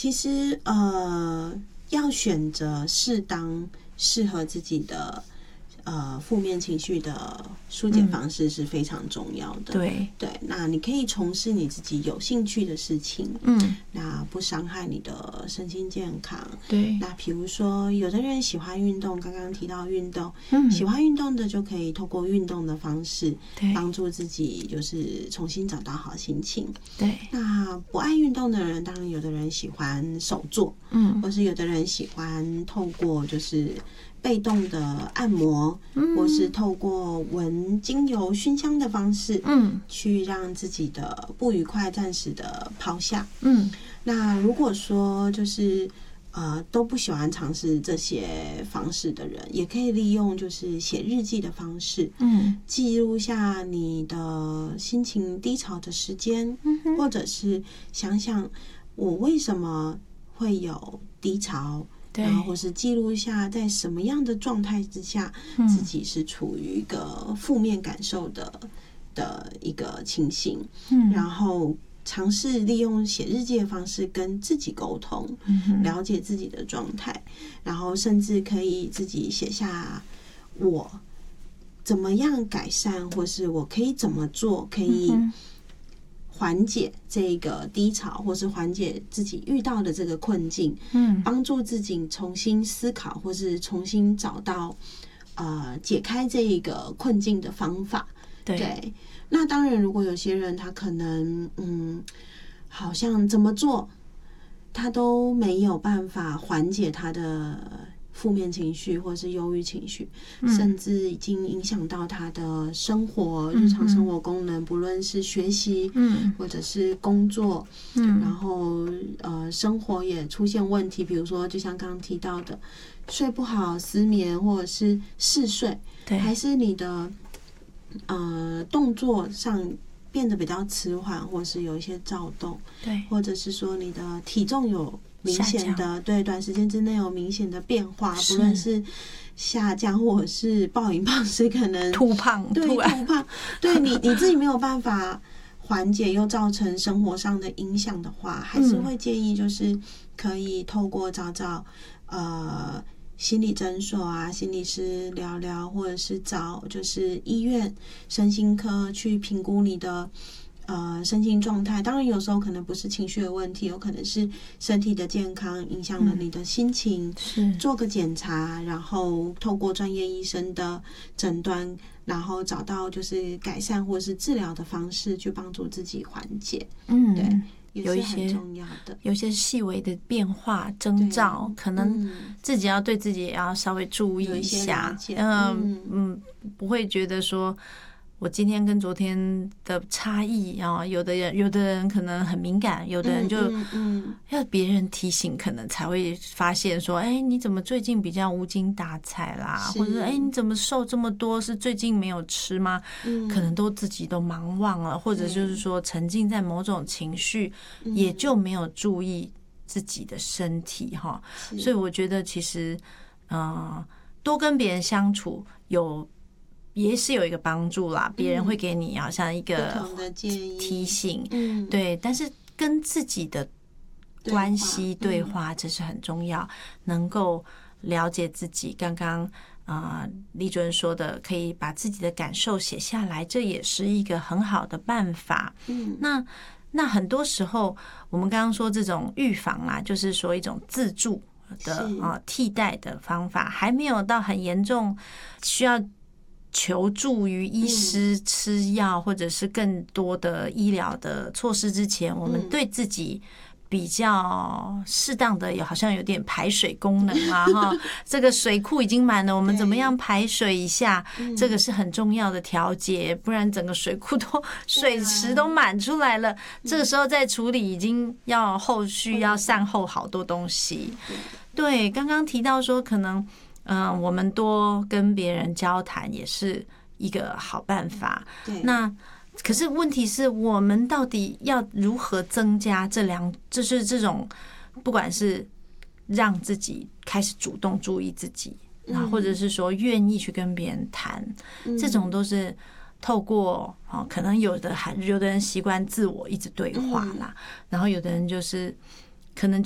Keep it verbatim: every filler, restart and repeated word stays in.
其实呃，要选择适当适合自己的呃负面情绪的疏解方式是非常重要的。 嗯、对对，那你可以从事你自己有兴趣的事情， 嗯， 那不伤害你的身心健康。 对， 那比如说有的人喜欢运动，刚刚提到运动，嗯，喜欢运动的就可以透过运动的方式帮助自己，就是重新找到好心情。 对， 那不爱运动的人，当然有的人喜欢手作，嗯，或是有的人喜欢透过就是被动的按摩，嗯，或是透过闻精油熏香的方式，嗯，去让自己的不愉快暂时的抛下。嗯，那如果说就是呃都不喜欢尝试这些方式的人，也可以利用就是写日记的方式，嗯，记录下你的心情低潮的时间，嗯，或者是想想我为什么会有低潮。然后或是记录一下在什么样的状态之下，嗯，自己是处于一个负面感受的的一个情形，嗯，然后尝试利用写日记的方式跟自己沟通，嗯，了解自己的状态，然后甚至可以自己写下我怎么样改善，或是我可以怎么做可以缓解这个低潮，或是缓解自己遇到的这个困境，嗯，帮助自己重新思考，或是重新找到呃解开这一个困境的方法。对，对，那当然，如果有些人他可能嗯，好像怎么做他都没有办法缓解他的负面情绪或是忧郁情绪，嗯，甚至已经影响到他的生活，嗯，日常生活功能，不论是学习，嗯，或者是工作，嗯，然后呃，生活也出现问题，比如说就像刚刚提到的，睡不好、失眠，或者是嗜睡，对，还是你的呃动作上变得比较迟缓，或是有一些躁动，对，或者是说你的体重有明显的对短时间之内有明显的变化，不论是下降或者是暴饮暴食，可能突胖， 对突胖，对你你自己没有办法缓解，又造成生活上的影响的话，还是会建议就是可以透过找找呃心理诊所啊、心理师聊聊，或者是找就是医院身心科去评估你的呃，身心状态。当然有时候可能不是情绪的问题，有可能是身体的健康影响了你的心情，是做个检查，然后透过专业医生的诊断，然后找到就是改善或是治疗的方式去帮助自己缓解。嗯，对， 有一些重要的有一些细微的变化征兆，可能自己要对自己也要稍微注意一下，嗯嗯，不会觉得说我今天跟昨天的差异啊，有的人有的人可能很敏感，有的人就要别人提醒，可能才会发现说，哎，你怎么最近比较无精打采啦？或者哎，你怎么瘦这么多？是最近没有吃吗？可能都自己都忙忘了，或者就是说沉浸在某种情绪，也就没有注意自己的身体哈。所以我觉得其实，呃，多跟别人相处有。也是有一个帮助啦，别人会给你好像一个提醒，嗯，对，但是跟自己的关系对话，这是很重要，能够了解自己。刚刚啊，李主任说的，可以把自己的感受写下来，这也是一个很好的办法。嗯，那那很多时候，我们刚刚说这种预防啦，就是说一种自助的啊替代的方法，还没有到很严重，需要求助于医师吃药或者是更多的医疗的措施之前，我们对自己比较适当的有好像有点排水功能啊哈，这个水库已经满了，我们怎么样排水一下？这个是很重要的调节，不然整个水库都水池都满出来了，这个时候再处理已经要后续要善后好多东西。对，刚刚提到说可能。嗯，我们多跟别人交谈也是一个好办法。对，那可是问题是我们到底要如何增加这两，就是这种，不管是让自己开始主动注意自己，嗯，或者是说愿意去跟别人谈，嗯，这种都是透过哦，可能有的还有的人习惯自我一直对话啦，嗯，然后有的人就是可能